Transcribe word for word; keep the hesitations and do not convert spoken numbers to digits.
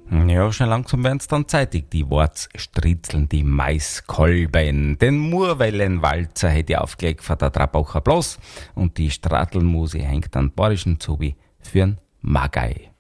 Ja, schon langsam werden's dann zeitig, die Wortstritzeln, die Maiskolben. Den Murwellenwalzer hätte ich aufgelegt von der Trabacher Bloß und die Stratelmuse hängt an Bayerischen Zubi für'n Magei.